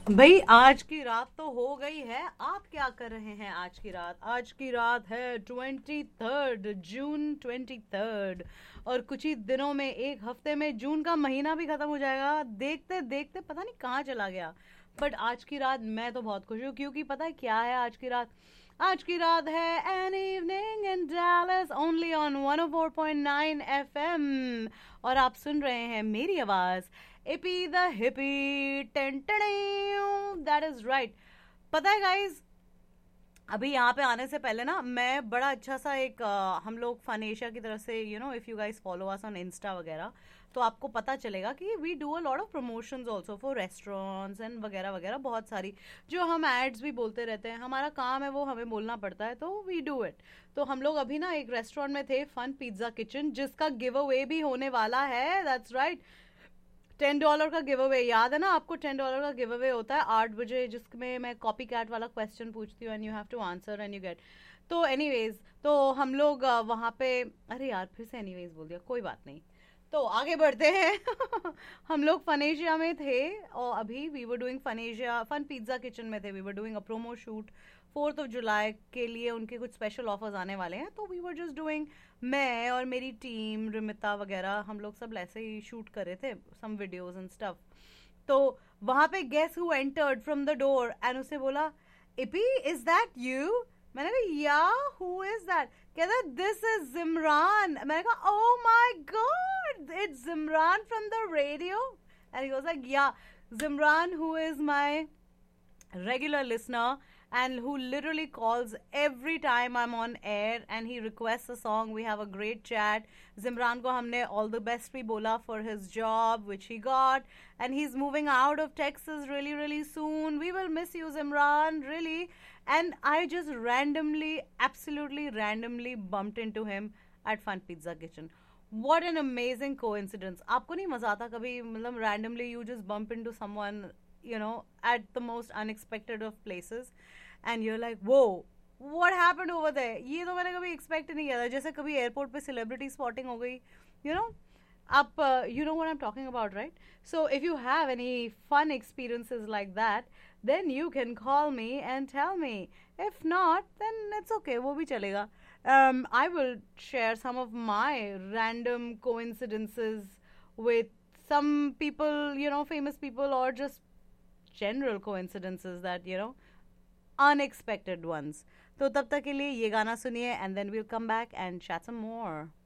भाई आज की रात तो हो गई है। आप क्या कर रहे हैं आज की रात? आज की रात है 23 जून 23। और कुछ ही दिनों में, एक हफ्ते में जून का महीना भी खत्म हो जाएगा। देखते देखते पता नहीं कहाँ चला गया। बट आज की रात मैं तो बहुत खुश हूँ, क्योंकि पता है क्या है आज की रात? आज की रात है an evening in Dallas only on 104.9 FM. और आप सुन रहे हैं मेरी आवाज, AP the hippie. That is right. पता है गाइज, अभी यहाँ पे आने से पहले ना मैं बड़ा अच्छा सा एक हम लोग फन एशिया की तरफ से, if you guys follow us on Insta वगैरह, तो आपको पता चलेगा कि we do a lot of promotions also for restaurants and वगैरह वगैरह, बहुत सारी जो हम एड्स भी बोलते रहते हैं। हमारा काम है वो, हमें बोलना पड़ता है, तो वी डू इट। तो हम लोग अभी ना एक रेस्टोरेंट में थे, फन पिज्जा किचन, जिसका गिव अवे भी होने वाला है। दैट्स राइट, $10 का गिव अवे। याद है ना आपको? $10 का गिव अवे होता है 8 बजे, जिसमें मैं कॉपी कैट वाला क्वेश्चन पूछती हूँ and you have to answer and you get. तो एनीवेज, तो हम लोग वहाँ पे, अरे यार फिर से एनीवेज बोल दिया, कोई बात नहीं। तो आगे बढ़ते हैं। हम लोग फनेशिया में थे, और अभी we were doing फनेशिया fun pizza kitchen में थे। We were doing a promo shoot 4 जुलाई के लिए। उनके कुछ स्पेशल ऑफर्स आने वाले हैं, तो वी वर जस्ट डूइंग, मैं और मेरी टीम रिमिता वगैरह, हम लोग सब ऐसे ही शूट कर रहे थे सम वीडियोस एंड स्टफ। तो वहां पे guess who entered from the door, and उसे बोला, इपी इज दैट यू? मैंने कहा या, हु इज दैट? कहता दिस इज जिमरान। मैंने कहा oh my God, it's जिमरान from the radio. And he was like या, जिमरान who is my regular listener and who literally calls every time I'm on air and he requests a song. We have a great chat. Zimran ko humne all the best bhi bola for his job which he got, and he's moving out of Texas really really soon. We will miss you, Zimran, really. And I just randomly, absolutely randomly bumped into him at Fun Pizza Kitchen. What an amazing coincidence. आपको नहीं मजा आता कभी, मतलब randomly you just bump into someone, at the most unexpected of places, and you're like, whoa, what happened over there? ये तो मैंने कभी एक्सपेक्ट नहीं किया था। जैसे कभी एयरपोर्ट पे सेलिब्रिटी स्पॉटिंग हो गई, you know up you know what I'm talking about, right? So if you have any fun experiences like that, then you can call me and tell me. If not, then it's okay, wo bhi chalega. I will share some of my random coincidences with some people, famous people, or just general coincidences that, unexpected ones. तो तब तक के लिए ये गाना सुनिए, and then we'll come back and chat some more.